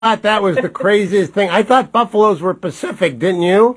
thought that was the craziest thing. I thought buffaloes were Pacific, didn't you?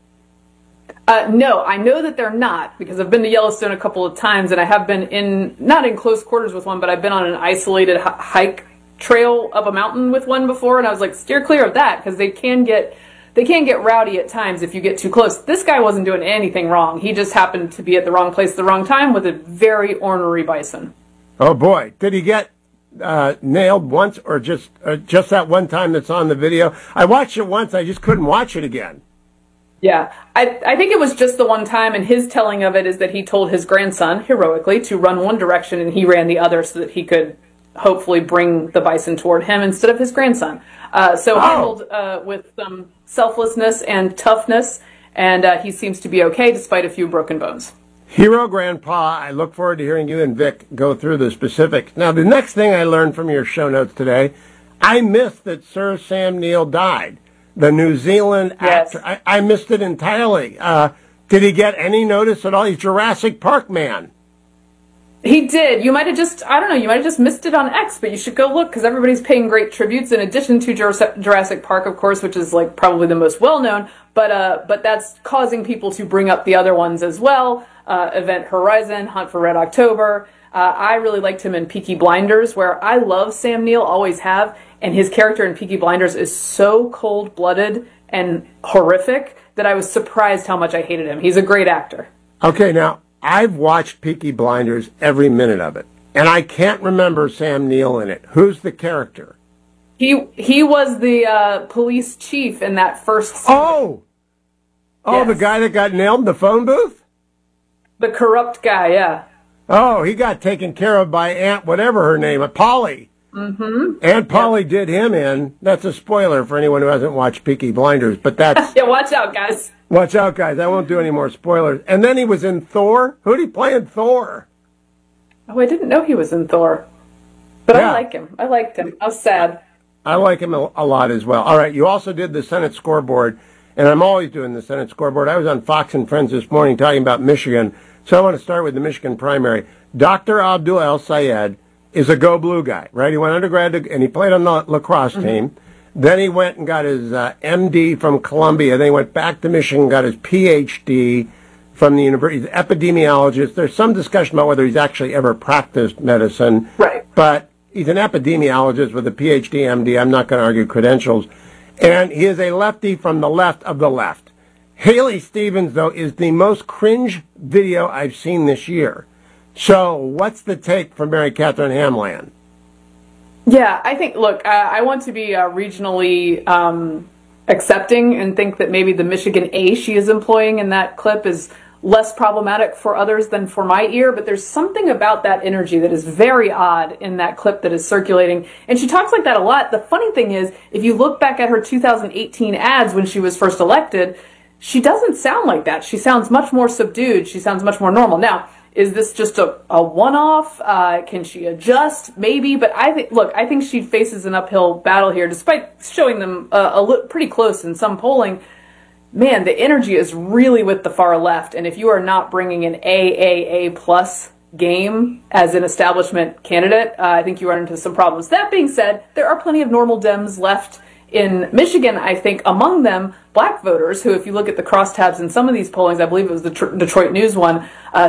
No, I know that they're not because I've been to Yellowstone a couple of times and I have been not in close quarters with one, but I've been on an isolated hike trail up a mountain with one before, and I was like, steer clear of that because they can get rowdy at times if you get too close. This guy wasn't doing anything wrong. He just happened to be at the wrong place at the wrong time with a very ornery bison. Oh boy, did he get nailed once or just that one time that's on the video? I watched it once, I just couldn't watch it again. Yeah, I think it was just the one time, and his telling of it is that he told his grandson, heroically, to run one direction and he ran the other so that he could hopefully bring the bison toward him instead of his grandson. Handled with some selflessness and toughness, and he seems to be okay despite a few broken bones. Hero Grandpa, I look forward to hearing you and Vic go through the specifics. Now, the next thing I learned from your show notes today, I missed that Sir Sam Neill died. The New Zealand actor. Yes. I missed it entirely. Did he get any notice at all? He's Jurassic Park man. He did. You might have just missed it on X, but you should go look because everybody's paying great tributes in addition to Jurassic Park, of course, which is like probably the most well-known, but that's causing people to bring up the other ones as well. Event Horizon, Hunt for Red October. I really liked him in Peaky Blinders, where I love Sam Neill, always have, and his character in Peaky Blinders is so cold-blooded and horrific that I was surprised how much I hated him. He's a great actor. Okay, now, I've watched Peaky Blinders every minute of it, and I can't remember Sam Neill in it. Who's the character? He was the police chief in that first season. Oh, yes. The guy that got nailed in the phone booth? The corrupt guy, yeah. Oh, he got taken care of by Aunt whatever her name, Polly. Mm-hmm. Aunt Polly did him in. That's a spoiler for anyone who hasn't watched Peaky Blinders, but that's... Yeah, watch out, guys. Watch out, guys. I won't do any more spoilers. And then he was in Thor. Who'd he play in Thor? Oh, I didn't know he was in Thor. But yeah. I like him. I liked him. I was sad. I like him a lot as well. All right, you also did the Senate scoreboard, and I'm always doing the Senate scoreboard. I was on Fox and Friends this morning talking about Michigan, so I want to start with the Michigan primary. Dr. Abdul El-Sayed is a Go Blue guy, right? He went undergrad and he played on the lacrosse team. Then he went and got his MD from Columbia. Then he went back to Michigan, got his PhD from the university. He's an epidemiologist. There's some discussion about whether he's actually ever practiced medicine. Right. But he's an epidemiologist with a PhD, MD. I'm not going to argue credentials. And he is a lefty from the left of the left. Haley Stevens, though, is the most cringe video I've seen this year. So what's the take from Mary Catherine Hamland? Yeah, I think, look, I want to be regionally accepting and think that maybe the Michigan A she is employing in that clip is less problematic for others than for my ear, but there's something about that energy that is very odd in that clip that is circulating. And she talks like that a lot. The funny thing is, if you look back at her 2018 ads when she was first elected, she doesn't sound like that. She sounds much more subdued. She sounds much more normal. Now, is this just a one-off? Can she adjust? Maybe. But I think she faces an uphill battle here, despite showing them pretty close in some polling. Man, the energy is really with the far left. And if you are not bringing an AAA plus game as an establishment candidate, I think you run into some problems. That being said, there are plenty of normal Dems left in Michigan, I think, among them, black voters who, if you look at the crosstabs in some of these pollings, I believe it was the Detroit News one,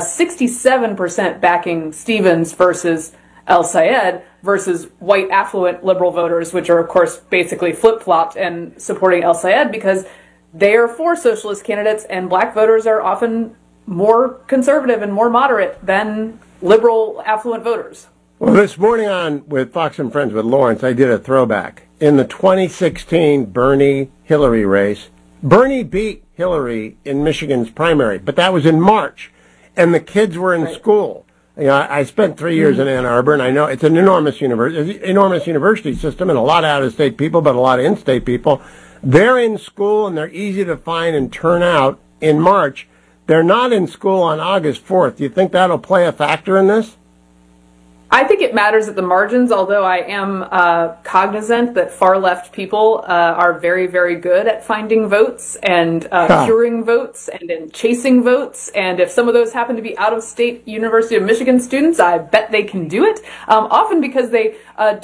67% backing Stevens versus El-Sayed versus white affluent liberal voters, which are, of course, basically flip-flopped and supporting El-Sayed because they are for socialist candidates and black voters are often more conservative and more moderate than liberal affluent voters. Well, this morning on with Fox and Friends with Lawrence, I did a throwback. In the 2016 Bernie-Hillary race, Bernie beat Hillary in Michigan's primary, but that was in March, and the kids were in school. You know, I spent 3 years in Ann Arbor, and I know it's an enormous university system, and a lot of out-of-state people, but a lot of in-state people. They're in school, and they're easy to find and turn out in March. They're not in school on August 4th. Do you think that'll play a factor in this? I think it matters at the margins, although I am cognizant that far-left people are very, very good at finding votes and curing votes and in chasing votes. And if some of those happen to be out-of-state University of Michigan students, I bet they can do it, often because they don't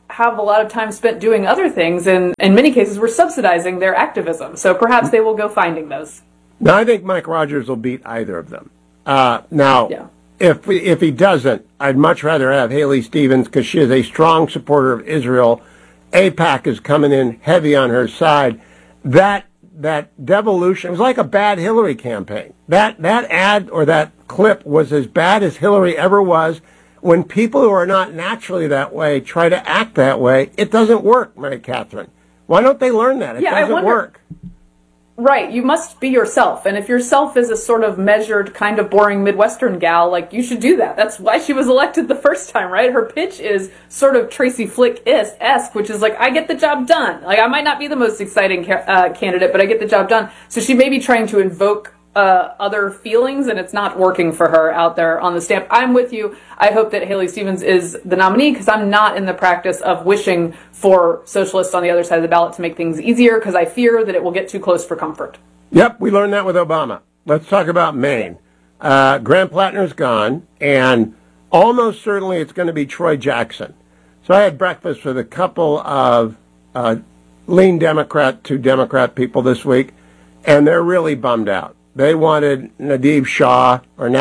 have a lot of time spent doing other things, and in many cases we're subsidizing their activism. So perhaps they will go finding those. Now, I think Mike Rogers will beat either of them. Now, Yeah. if he doesn't, I'd much rather have Haley Stevens because she is a strong supporter of Israel. AIPAC is coming in heavy on her side. That devolution, it was like a bad Hillary campaign. That ad or that clip was as bad as Hillary ever was. When people who are not naturally that way try to act that way, it doesn't work, Mary Catherine. Why don't they learn that? It doesn't work. Right, you must be yourself, and if yourself is a sort of measured, kind of boring Midwestern gal, like, you should do that. That's why she was elected the first time, right? Her pitch is sort of Tracy Flick-esque, which is like, I get the job done. Like, I might not be the most exciting candidate, but I get the job done. So she may be trying to invoke other feelings, and it's not working for her out there on the stamp. I'm with you. I hope that Haley Stevens is the nominee, because I'm not in the practice of wishing for socialists on the other side of the ballot to make things easier, because I fear that it will get too close for comfort. Yep, we learned that with Obama. Let's talk about Maine. Graham Plattner's gone, and almost certainly it's going to be Troy Jackson. So I had breakfast with a couple of lean Democrat to Democrat people this week, and they're really bummed out. They wanted Navid Shah.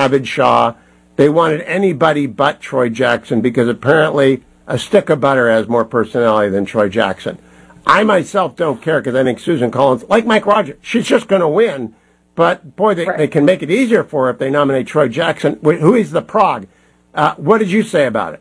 They wanted anybody but Troy Jackson because apparently a stick of butter has more personality than Troy Jackson. I myself don't care because I think Susan Collins, like Mike Rogers, she's just going to win. But, boy, they can make it easier for her if they nominate Troy Jackson, who is the prog. What did you say about it?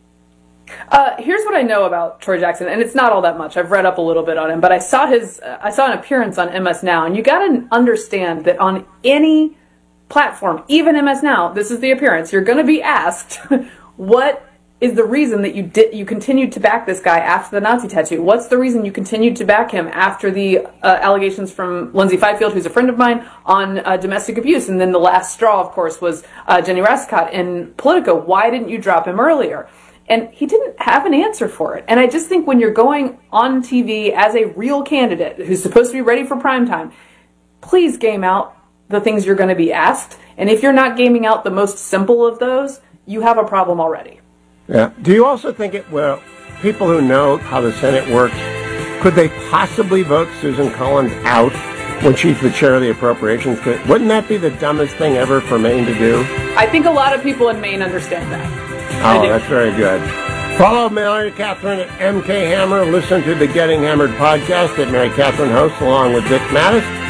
Here's what I know about Troy Jackson, and it's not all that much. I've read up a little bit on him, but I saw an appearance on MS Now, and you got to understand that on any platform, even MS Now, this is the appearance. You're going to be asked, what is the reason that you continued to back this guy after the Nazi tattoo? What's the reason you continued to back him after the allegations from Lindsay Fifield, who's a friend of mine, on domestic abuse? And then the last straw, of course, was Jenny Rascott in Politico. Why didn't you drop him earlier? And he didn't have an answer for it. And I just think when you're going on TV as a real candidate who's supposed to be ready for prime time, please game out the things you're going to be asked. And if you're not gaming out the most simple of those, you have a problem already. Yeah. Do you also think people who know how the Senate works, could they possibly vote Susan Collins out when she's the chair of the Appropriations Committee? Wouldn't that be the dumbest thing ever for Maine to do? I think a lot of people in Maine understand that. Oh, that's very good. Follow Mary Catherine at MK Hammer. Listen to the Getting Hammered podcast that Mary Catherine hosts along with Dick Mattis.